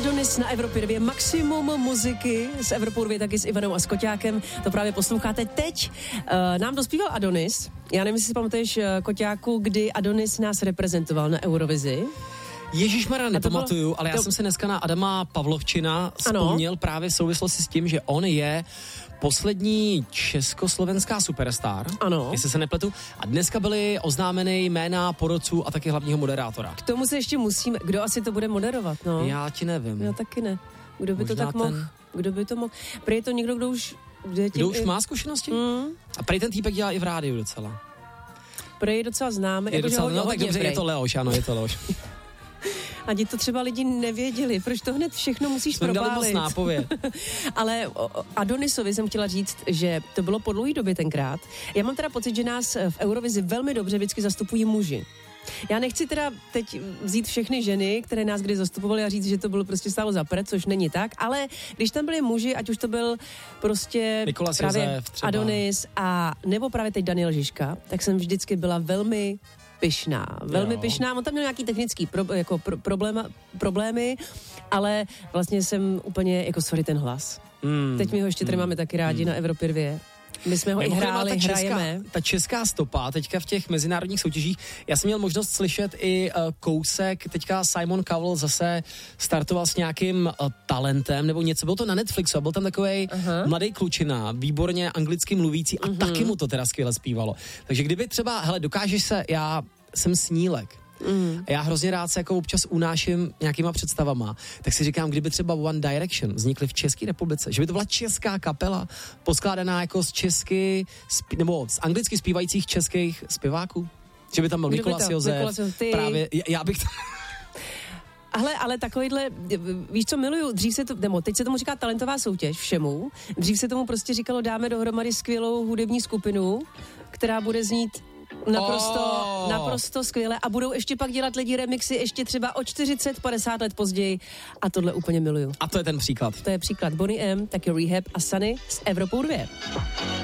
Adonis na Evropě 2, maximum muziky z Evropou 2, taky s Ivanou a s Koťákem. To právě posloucháte teď. Nám dospíval Adonis. Já nevím, jestli si pamatuješ, Koťáku, kdy Adonis nás reprezentoval na Eurovizi. Ježišmarja, nepamatuju, ale já jsem se dneska na Adama Pavlovčina vzpomněl právě v souvislosti s tím, že on je poslední československá superstar, jestli se nepletu, a dneska byly oznámeny jména porodců a taky hlavního moderátora. K tomu se ještě musíme, kdo asi to bude moderovat, no? Já ti nevím. Já taky ne. Kdo by možná to tak mohl? Kdo by to mohl? Prý je to někdo, kdo už... Kdo už má zkušenosti? A prý ten týpek dělá i v rádiu docela. Prý je docela známý. Je docela, no tak dobře, je to Leoš, ano, je to Leoš. Ani to třeba lidi nevěděli, proč to hned všechno musíš propálit. Ale Adonisovi jsem chtěla říct, že to bylo po dlouhé době tenkrát. Já mám teda pocit, že nás v Eurovizi velmi dobře vždycky zastupují muži. Já nechci teda teď vzít všechny ženy, které nás kdy zastupovaly a říct, že to bylo prostě stálo za prd, což není tak, ale když tam byli muži, ať už to byl prostě Nikolas právě Josef třeba. Adonis a nebo právě teď Daniel Žižka, tak jsem vždycky byla velmi pyšná. Velmi pyšná. On tam měl nějaký technický problémy, ale vlastně jsem úplně jako sorry ten hlas. Teď my ho ještě tady máme taky rádi na Evropě 2. My jsme ho i hráli, hrajeme. Ta česká stopa teďka v těch mezinárodních soutěžích, já jsem měl možnost slyšet i kousek, teďka Simon Cowell zase startoval s nějakým talentem, nebo něco, bylo to na Netflixu a byl tam takovej mladý klučina, výborně anglicky mluvící a taky mu to teda skvěle zpívalo. Takže kdyby třeba, hele, dokážeš se, já jsem snílek, a já hrozně rád se jako občas unáším nějakýma představama, tak si říkám, kdyby třeba One Direction vznikly v České republice, že by to byla česká kapela, poskládaná jako z česky, nebo z anglicky zpívajících českých zpěváků, že by tam byl Nikolas Josef, právě, já bych to... Ale takovýhle, víš co miluju, dřív se to, nebo teď se tomu říká talentová soutěž všemu, dřív se tomu prostě říkalo, dáme dohromady skvělou hudební skupinu, která bude znít naprosto skvěle a budou ještě pak dělat lidi remixy ještě třeba o 40-50 let později a tohle úplně miluju. A to je ten příklad. To je příklad Boney M, taky Rehab a Sunny s Evropou 2.